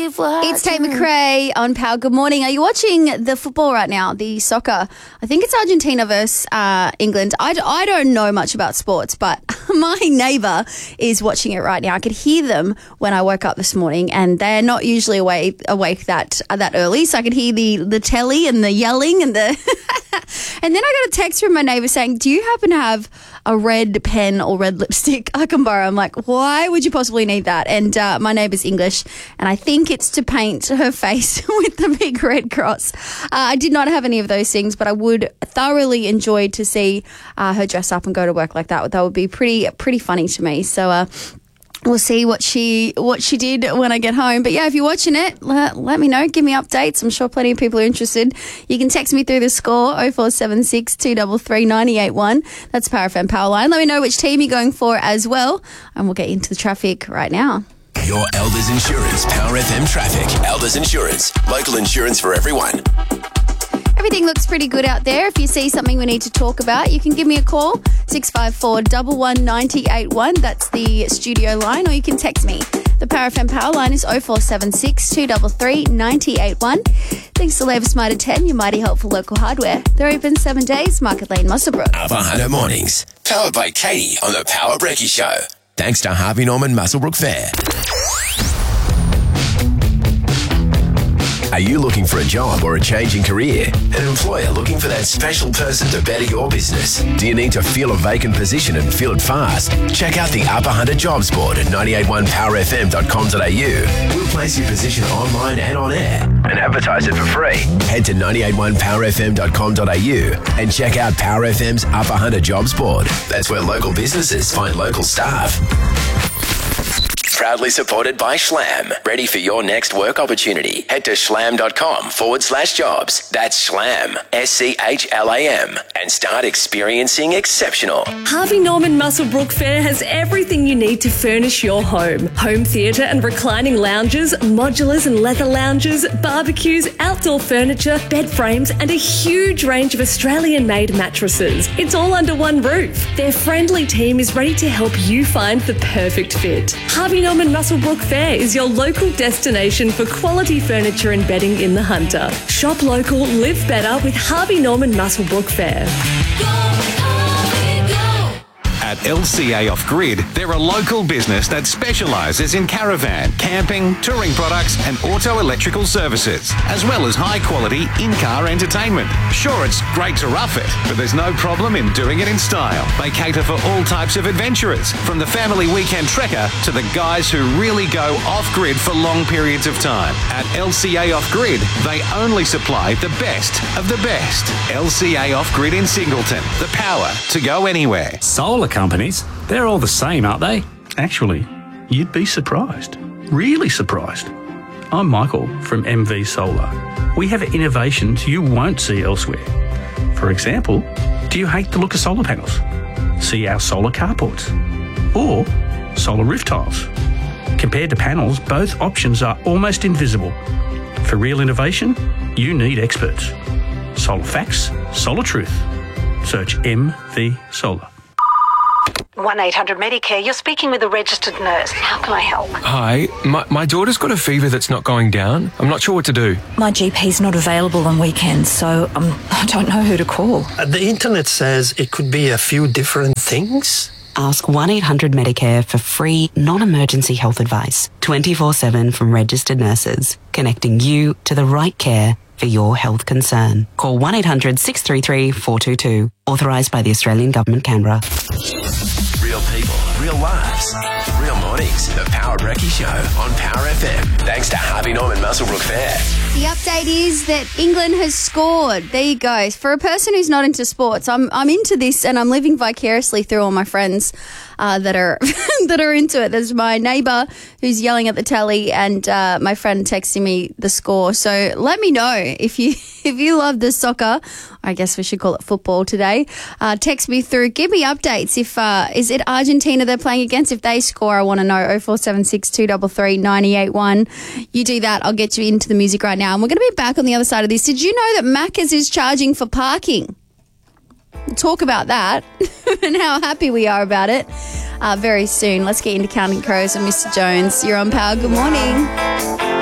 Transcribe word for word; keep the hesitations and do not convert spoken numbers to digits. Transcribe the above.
It's Tate McRae on Power. Good morning. Are you watching the football right now, the soccer? I think it's Argentina versus uh, England. I, I don't know much about sports, but my neighbour is watching it right now. I could hear them when I woke up this morning, and they're not usually awake, awake that uh, that early, so I could hear the, the telly and the yelling and the... And then I got a text from my neighbour saying, do you happen to have a red pen or red lipstick I can borrow? I'm like, why would you possibly need that? And uh, my neighbour's English, and I think it's to paint her face with the big red cross. Uh, I did not have any of those things, but I would thoroughly enjoy to see uh, her dress up and go to work like that. That would be pretty pretty funny to me. So uh, we'll see what she what she did when I get home. But yeah, if you're watching it, let, let me know. Give me updates. I'm sure plenty of people are interested. You can text me through the score, oh four seven six, two three three, nine eight one. That's Power F M Power Line. Let me know which team you're going for as well, and we'll get into the traffic right now. Your Elders Insurance Power F M traffic. Elders Insurance, local insurance for everyone. Everything looks pretty good out there. If you see something we need to talk about, you can give me a call, six five four, one one, nine eight one. That's the studio line, or you can text me. The Power F M Power Line is oh four seven six, two three three, nine eight one. Thanks to Labour Smarter ten, your mighty helpful local hardware. They're open seven days, Market Lane, Muswellbrook. Upper Hunter Mornings, powered by Katie on the Power Brekkie Show. Thanks to Harvey Norman Muswellbrook Fair. Are you looking for a job or a change in career? An employer looking for that special person to better your business? Do you need to fill a vacant position and fill it fast? Check out the Upper Hunter Jobs Board at nine eight one power f m dot com dot a u. We'll place your position online and on air and advertise it for free. Head to nine eight one power f m dot com dot a u and check out Power F M's Upper Hunter Jobs Board. That's where local businesses find local staff. Proudly supported by Schlam. Ready for your next work opportunity? Head to schlam.com forward slash jobs. That's Schlam, S C H L A M, and start experiencing exceptional. Harvey Norman Muswellbrook Fair has everything you need to furnish your home. Home theatre and reclining lounges, modulars and leather lounges, barbecues, outdoor furniture, bed frames, and a huge range of Australian-made mattresses. It's all under one roof. Their friendly team is ready to help you find the perfect fit. Harvey Norman Muswellbrook Fair is your local destination for quality furniture and bedding in the Hunter. Shop local, live better with Harvey Norman Muswellbrook Fair. At L C A Off Grid, they're a local business that specialises in caravan, camping, touring products and auto electrical services, as well as high-quality in-car entertainment. Sure, it's great to rough it, but there's no problem in doing it in style. They cater for all types of adventurers, from the family weekend trekker to the guys who really go off-grid for long periods of time. At L C A Off Grid, they only supply the best of the best. L C A Off Grid in Singleton, the power to go anywhere. Solar companies, they're all the same, aren't they? Actually, you'd be surprised. Really surprised. I'm Michael from M V Solar. We have innovations you won't see elsewhere. For example, do you hate the look of solar panels? See our solar carports or solar roof tiles. Compared to panels, both options are almost invisible. For real innovation, you need experts. Solar facts, solar truth. Search M V Solar. one eight hundred Medicare, you're speaking with a registered nurse. How can I help? Hi, my, my daughter's got a fever that's not going down. I'm not sure what to do. My G P's not available on weekends, so um, I don't know who to call. Uh, the internet says it could be a few different things. Ask one eight hundred Medicare for free, non-emergency health advice, twenty-four seven from registered nurses, connecting you to the right care for your health concern. Call one eight hundred, six three three, four two two. Authorised by the Australian Government, Canberra. Real people, real lives, real mornings. The Power Brekkie Show on Power F M. Thanks to Harvey Norman Muswellbrook Fair. The update is that England has scored. There you go. For a person who's not into sports, I'm I'm into this, and I'm living vicariously through all my friends uh, that are that are into it. There's my neighbour who's yelling at the telly, and uh, my friend texting me the score. So let me know if you if you love the soccer. I guess we should call it football today. Uh, text me through. Give me updates. If uh, is it Argentina they're playing against? If they score, I want to know. oh four seven six, two three three, nine eight one. You do that, I'll get you into the music right now. And we're going to be back on the other side of this. Did you know that Macca's is charging for parking? We'll talk about that and how happy we are about it uh, very soon. Let's get into Counting Crows and Mister Jones. You're on Power. Good morning.